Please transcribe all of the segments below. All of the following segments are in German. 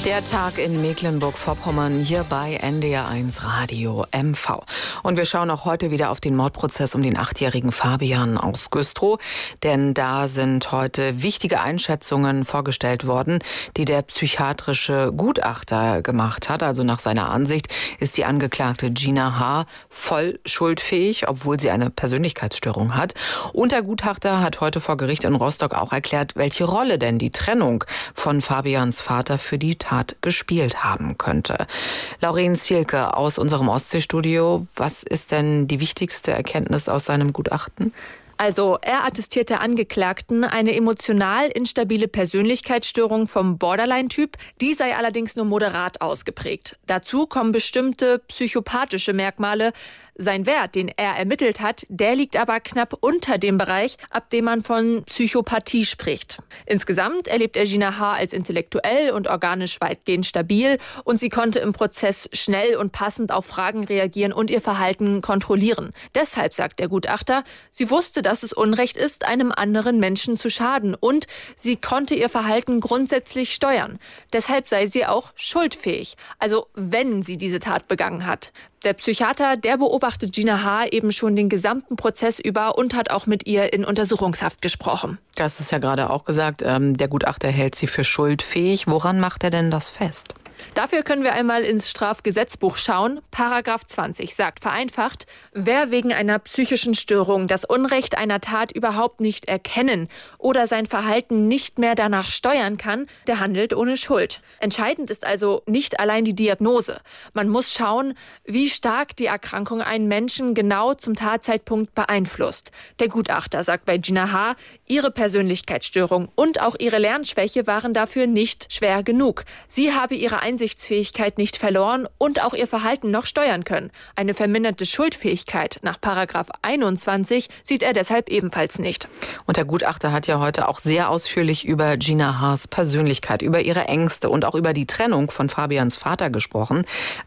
Der Tag in Mecklenburg-Vorpommern hier bei NDR1 Radio MV. Und wir schauen auch heute wieder auf den Mordprozess um den 8-jährigen Fabian aus Güstrow. Denn da sind heute wichtige Einschätzungen vorgestellt worden, die der psychiatrische Gutachter gemacht hat. Also nach seiner Ansicht ist die Angeklagte Gina H. voll schuldfähig, obwohl sie eine Persönlichkeitsstörung hat. Und der Gutachter hat heute vor Gericht in Rostock auch erklärt, welche Rolle denn die Trennung von Fabians Vater für die Tat gespielt haben könnte. Lauren Zielke aus unserem Ostseestudio. Was ist denn die wichtigste Erkenntnis aus seinem Gutachten? Also, er attestiert der Angeklagten eine emotional instabile Persönlichkeitsstörung vom Borderline-Typ. Die sei allerdings nur moderat ausgeprägt. Dazu kommen bestimmte psychopathische Merkmale. Sein Wert, den er ermittelt hat, der liegt aber knapp unter dem Bereich, ab dem man von Psychopathie spricht. Insgesamt erlebt er Gina H. als intellektuell und organisch weitgehend stabil und sie konnte im Prozess schnell und passend auf Fragen reagieren und ihr Verhalten kontrollieren. Deshalb, sagt der Gutachter, sie wusste, dass es Unrecht ist, einem anderen Menschen zu schaden und sie konnte ihr Verhalten grundsätzlich steuern. Deshalb sei sie auch schuldfähig, also wenn sie diese Tat begangen hat. Der Psychiater, der beobachtet Gina H. eben schon den gesamten Prozess über und hat auch mit ihr in Untersuchungshaft gesprochen. Das ist ja gerade auch gesagt, der Gutachter hält sie für schuldfähig. Woran macht er denn das fest? Dafür können wir einmal ins Strafgesetzbuch schauen. Paragraph 20 sagt vereinfacht, wer wegen einer psychischen Störung das Unrecht einer Tat überhaupt nicht erkennen oder sein Verhalten nicht mehr danach steuern kann, der handelt ohne Schuld. Entscheidend ist also nicht allein die Diagnose. Man muss schauen, wie stark die Erkrankung einen Menschen genau zum Tatzeitpunkt beeinflusst. Der Gutachter sagt bei Gina H., ihre Persönlichkeitsstörung und auch ihre Lernschwäche waren dafür nicht schwer genug. Sie habe ihre Einsichtsfähigkeit nicht verloren und auch ihr Verhalten noch steuern können. Eine verminderte Schuldfähigkeit nach Paragraph 21 sieht er deshalb ebenfalls nicht. Und der Gutachter hat ja heute auch sehr ausführlich über Gina H.'s Persönlichkeit, über ihre Ängste und auch über die Trennung von Fabians Vater gesprochen.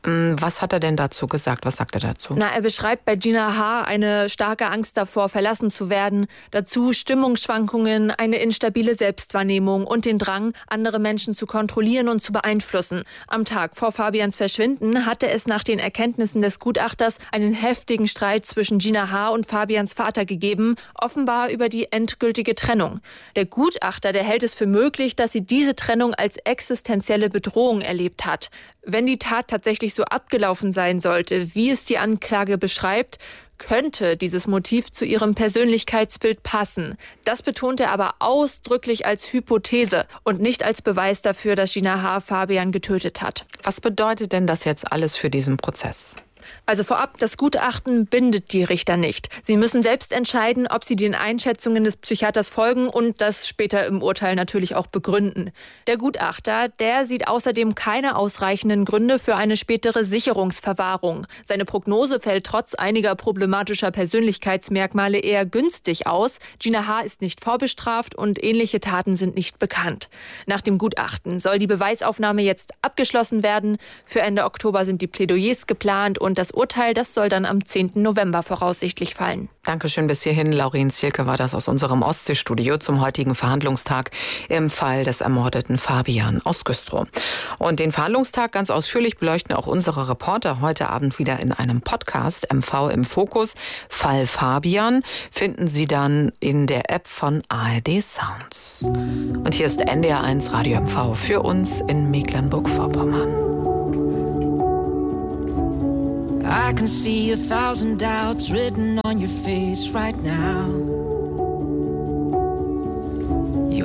Was hat er denn dazu gesagt? Was sagt er dazu? Er beschreibt bei Gina H. eine starke Angst davor, verlassen zu werden. Dazu Stimmungsschwankungen, eine instabile Selbstwahrnehmung und den Drang, andere Menschen zu kontrollieren und zu beeinflussen. Am Tag vor Fabians Verschwinden hatte es nach den Erkenntnissen des Gutachters einen heftigen Streit zwischen Gina H. und Fabians Vater gegeben, offenbar über die endgültige Trennung. Der Gutachter, der hält es für möglich, dass sie diese Trennung als existenzielle Bedrohung erlebt hat. Wenn die Tat tatsächlich so abgelaufen sein sollte, wie es die Anklage beschreibt, könnte dieses Motiv zu ihrem Persönlichkeitsbild passen. Das betont er aber ausdrücklich als Hypothese und nicht als Beweis dafür, dass Gina H. Fabian getötet hat. Was bedeutet denn das jetzt alles für diesen Prozess? Also vorab, das Gutachten bindet die Richter nicht. Sie müssen selbst entscheiden, ob sie den Einschätzungen des Psychiaters folgen und das später im Urteil natürlich auch begründen. Der Gutachter, der sieht außerdem keine ausreichenden Gründe für eine spätere Sicherungsverwahrung. Seine Prognose fällt trotz einiger problematischer Persönlichkeitsmerkmale eher günstig aus. Gina H. ist nicht vorbestraft und ähnliche Taten sind nicht bekannt. Nach dem Gutachten soll die Beweisaufnahme jetzt abgeschlossen werden. Für Ende Oktober sind die Plädoyers geplant und das Urteil, das soll dann am 10. November voraussichtlich fallen. Dankeschön bis hierhin. Lauren Zielke war das aus unserem Ostseestudio zum heutigen Verhandlungstag im Fall des ermordeten Fabian aus Güstrow. Und den Verhandlungstag ganz ausführlich beleuchten auch unsere Reporter heute Abend wieder in einem Podcast. MV im Fokus. Fall Fabian finden Sie dann in der App von ARD Sounds. Und hier ist NDR1 Radio MV für uns in Mecklenburg-Vorpommern. I can see 1,000 doubts written on your face right now.